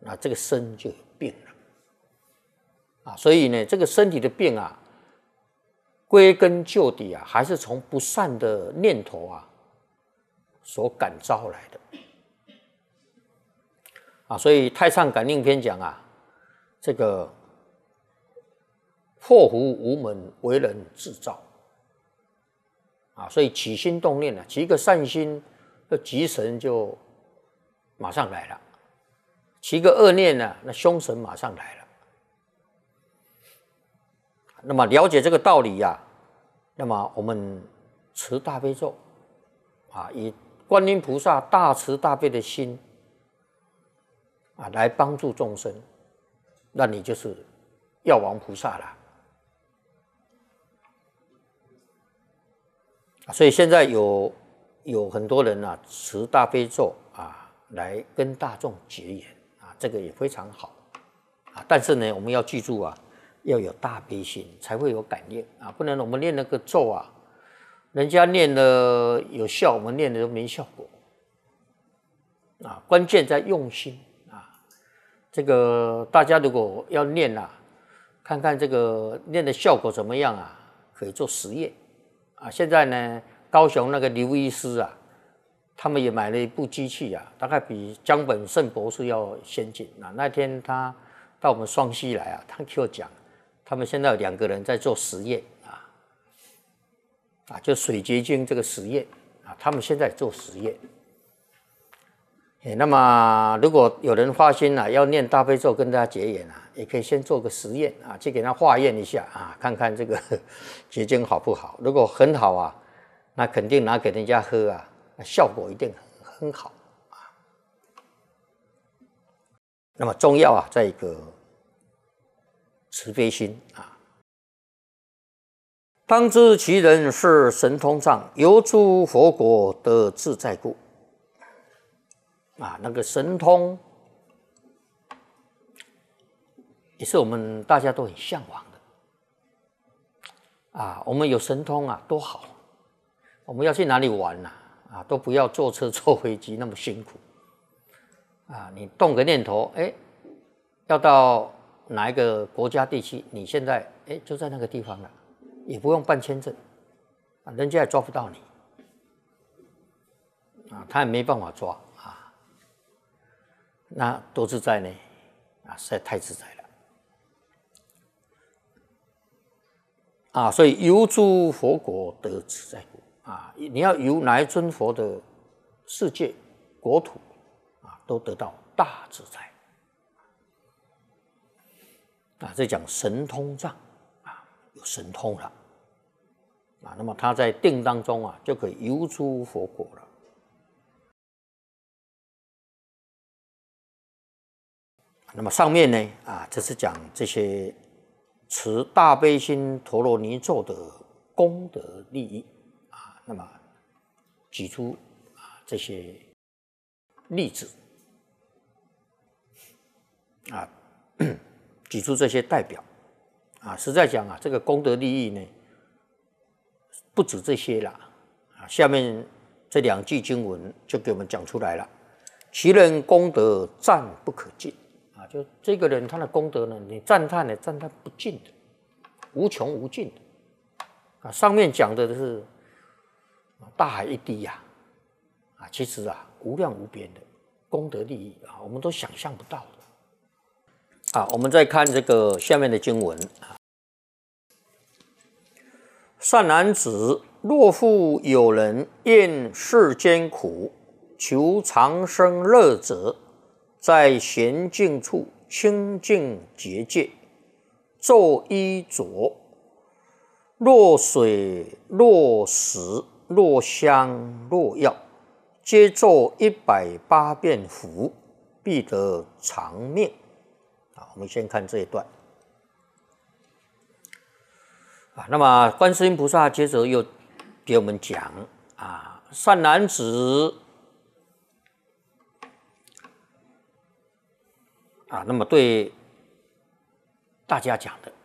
那这个身就有病了所以呢，这个身体的病归根究底还是从不善的念头所感召来的所以《太上感应篇》讲这个祸福无门，为人自造所以起心动念起一个善心，吉神就马上来了；起一个恶念那凶神马上来了。那么了解这个道理那么我们持大悲咒以观音菩萨大慈大悲的心来帮助众生，那你就是药王菩萨了。所以现在有很多人持大悲咒来跟大众结缘这个也非常好但是呢，我们要记住要有大悲心才会有感应不能我们念那个咒人家念了有效，我们念的都没效果关键在用心这个大家如果要念看看这个念的效果怎么样可以做实验现在呢，高雄那个刘医师他们也买了一部机器大概比江本胜博士要先进那天他到我们双溪来他给我讲，他们现在有2个人在做实验就水结晶这个实验他们现在做实验那么如果有人发心要念大悲咒跟大家结缘也可以先做个实验去给他化验一下看看这个结晶好不好。如果很好那肯定拿给人家喝效果一定很好那么重要在一个慈悲心当知其人是神通障，由诸佛国得自在故那个神通也是我们大家都很向往的我们有神通多好，我们要去哪里玩都不要坐车坐飞机那么辛苦你动个念头要到哪一个国家地区，你现在就在那个地方了，也不用办签证人家也抓不到你他也没办法抓那多自在呢实在太自在了所以游诸佛国得自在故你要游哪一尊佛的世界国土都得到大自在这讲神通障有神通了那么他在定当中就可以游诸佛国了。那么上面呢这是讲这些持大悲心陀罗尼咒的功德利益那么举出这些例子举出这些代表实在讲这个功德利益呢不止这些了下面这2句经文就给我们讲出来了。其人功德赞不可尽就这个人他的功德呢，你赞叹不尽的，无穷无尽的上面讲的是大海一滴其实无量无边的功德利益我们都想象不到的我们再看这个下面的经文善男子，若复有人厌世间苦，求长生乐者，在闲静处清净结界，昼衣着，若水若食若香若药，皆作108遍符，必得长命。我们先看这一段。那么观世音菩萨接着又给我们讲善男子那么对大家讲的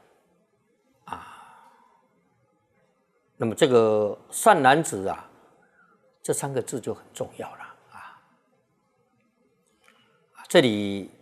那么这个善男子这3个字就很重要了这里